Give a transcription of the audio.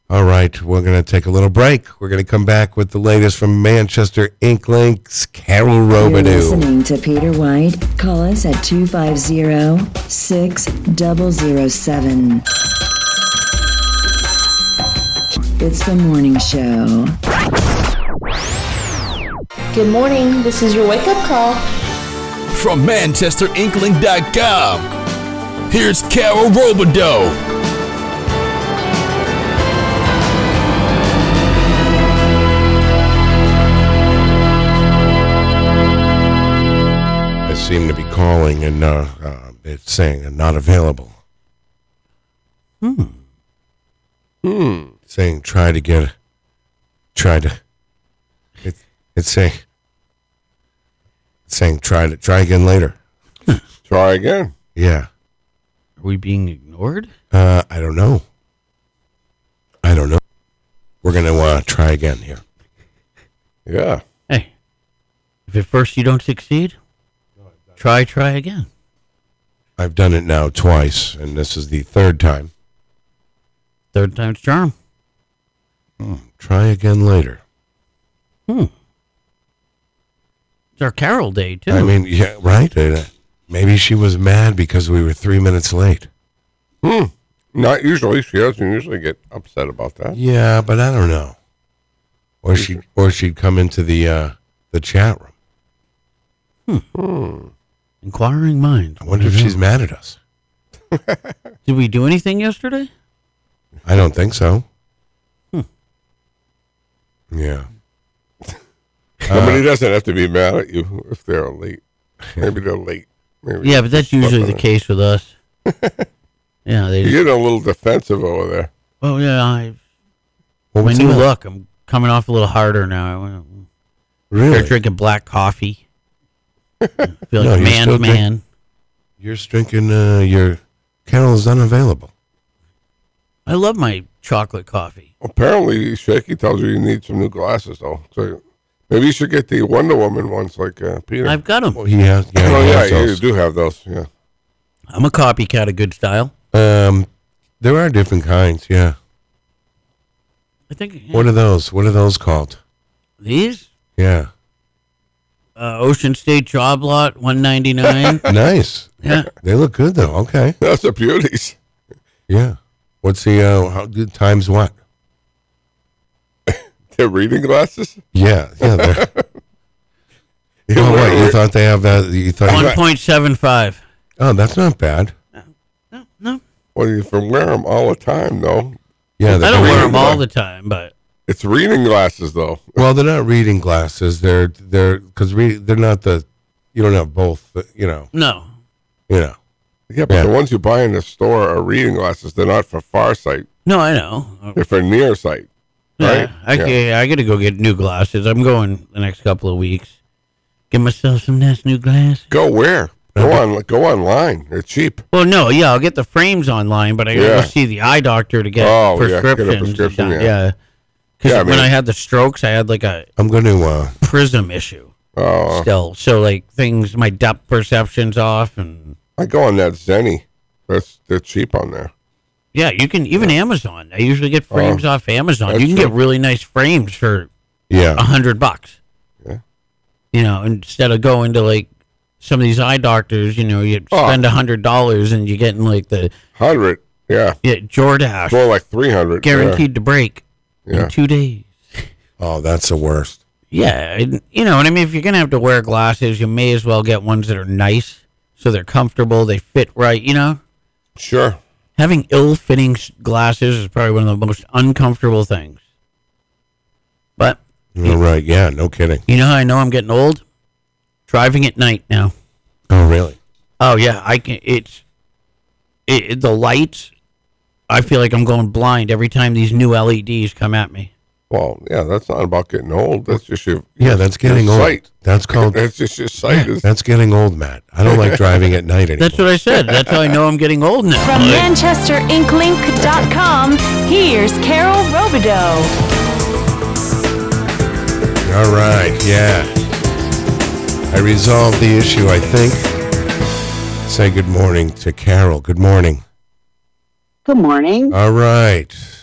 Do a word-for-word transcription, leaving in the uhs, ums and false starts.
All right, we're going to take a little break. We're going to come back with the latest from Manchester Inklings, Carol Robidoux. You're listening to Peter White. Call us at two five zero, six zero zero seven. It's the morning show. Good morning. This is your wake-up call. From Manchester Inkling dot com, here's Carol Robidoux. I seem to be calling and uh, uh, it's saying not available. Hmm. Hmm. Saying try to get, try to. It, it's saying. It's saying try to try again later. Try again. Yeah. Are we being ignored? Uh, I don't know. I don't know. We're gonna uh, try again here. Yeah. Hey, if at first you don't succeed, try, try again. I've done it now twice, and this is the third time. Third time's charm. Hmm. Try again later. Hmm. It's our Carol Day, too. I mean, yeah, right? Uh, maybe she was mad because we were three minutes late. Hmm. Not usually. She doesn't usually get upset about that. Yeah, but I don't know. Or she, or she'd come into the uh, the chat room. Hmm. hmm. Inquiring mind. I wonder if she's mad at us. Did we do anything yesterday? I don't think so. Hmm. Yeah. Somebody uh, doesn't have to be mad at you if they're late. Maybe they're late. Maybe yeah, but that's usually the case with us. Yeah, they You're getting a little defensive over there. Oh, yeah. I, well, my new that? look, I'm coming off a little harder now. Really? Start drinking black coffee. I feel like no, a man's man. Drink, you're drinking uh, your Carol is unavailable. I love my chocolate coffee. Apparently, Shaky tells you you need some new glasses, though. So maybe you should get the Wonder Woman ones like uh, Peter. I've got them. Well, he has. Yeah, oh, he yeah, has you those. do have those. Yeah. I'm a copycat of good style. Um, there are different kinds. Yeah. I think. Yeah. What are those? What are those called? These? Yeah. Uh, Ocean State Job Lot, one ninety-nine. Nice. Yeah. They look good though. Okay. That's the beauties. Yeah. What's the uh, how good times what? They're reading glasses? Yeah, yeah. They're... oh, what, you thought they have that? You thought one point seven five. Oh, that's not bad. No, no. Well, you can wear them all the time, though. Yeah, I don't wear them all the time, but it's reading glasses, though. Well, they're not reading glasses. They're they're because re- they're not the. You don't have both. You know. No. You know. Yeah, but yeah. the ones you buy in the store are reading glasses. They're not for far sight. No, I know. They're for near sight. Yeah, right? I, yeah. I got to go get new glasses. I'm going the next couple of weeks. Get myself some nice new glasses. Go where? Go on. Go online. They're cheap. Well, no, yeah, I'll get the frames online, but I got to yeah. go see the eye doctor to get oh, prescriptions. Yeah, get a prescription. Yeah. Yeah. Because yeah, when I had the strokes, I had like a I'm going to uh, prism issue. Oh. Still, so like things, my depth perception's off, and I go on that Zenny. That's they're cheap on there. Yeah, you can even yeah. Amazon. I usually get frames oh, off Amazon. You can true. get really nice frames for yeah a hundred bucks. Yeah, you know, instead of going to like some of these eye doctors, you know, you oh. spend a hundred dollars and you're getting like the hundred. Yeah, yeah, Jordache. More like three hundred. Guaranteed yeah. to break yeah. in two days. Oh, that's the worst. Yeah, you know, and I mean, if you're gonna have to wear glasses, you may as well get ones that are nice, so they're comfortable, they fit right. You know. Sure. Having ill-fitting glasses is probably one of the most uncomfortable things. But you're right. Yeah, no kidding. You know how I know I'm getting old? Driving at night now. Oh, really? Oh, yeah. I can. It's it, it, the lights. I feel like I'm going blind every time these new L E Ds come at me. Well, yeah, that's not about getting old. That's just your yeah. That's getting old. Sight. That's called. That's just your sight. Yeah, that's getting old, Matt. I don't like driving at night anymore. That's what I said. That's how I know I'm getting old now. From Manchester Inklink dot com, here's Carol Robidoux. All right, yeah. I resolved the issue, I think. Say good morning to Carol. Good morning. Good morning. All right.